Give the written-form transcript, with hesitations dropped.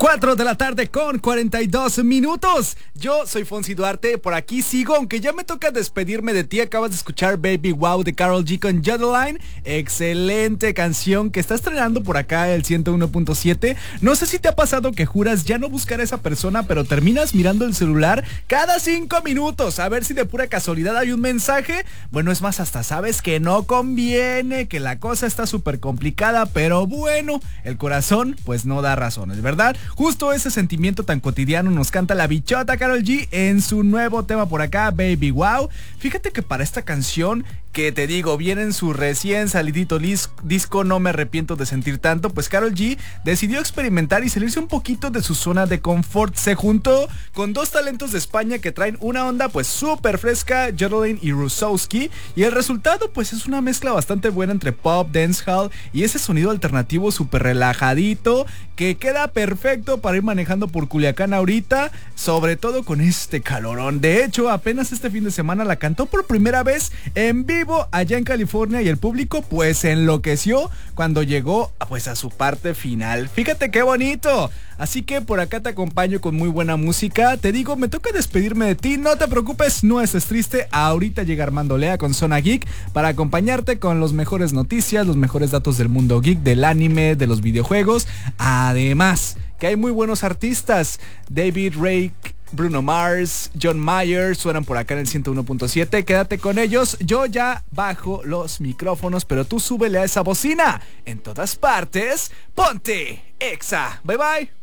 4 de la tarde con 42 minutos. Yo soy Fonsi Duarte, por aquí sigo, aunque ya me toca despedirme de ti. Acabas de escuchar Baby Wow de Karol G con Jodline. Excelente canción que está estrenando por acá el 101.7. No sé si te ha pasado que juras ya no buscar a esa persona, pero terminas mirando el celular cada 5 minutos a ver si de pura casualidad hay un mensaje. Bueno, es más, hasta sabes que no conviene, que la cosa está súper complicada, pero bueno, el corazón pues no da razones, ¿verdad? Justo ese sentimiento tan cotidiano nos canta la bichota Karol G en su nuevo tema por acá, Baby Wow. Fíjate que para esta canción, que te digo, viene en su recién salidito disco No Me Arrepiento de Sentir Tanto, pues Karol G decidió experimentar y salirse un poquito de su zona de confort. Se juntó con dos talentos de España que traen una onda pues súper fresca, Jodline y Rusowski, y el resultado pues es una mezcla bastante buena entre pop, dancehall y ese sonido alternativo súper relajadito que queda perfecto para ir manejando por Culiacán ahorita, sobre todo con este calorón. De hecho, apenas este fin de semana la cantó por primera vez en vivo allá en California y el público pues enloqueció cuando llegó pues a su parte final. Fíjate qué bonito. Así que por acá te acompaño con muy buena música. Te digo, me toca despedirme de ti. No te preocupes, no estés triste. Ahorita llega Armando Lea con Zona Geek para acompañarte con las mejores noticias, los mejores datos del mundo geek, del anime, de los videojuegos. Además, que hay muy buenos artistas. David Rake, Bruno Mars, John Mayer suenan por acá en el 101.7. Quédate con ellos. Yo ya bajo los micrófonos, pero tú súbele a esa bocina. En todas partes, ponte Exa. Bye bye.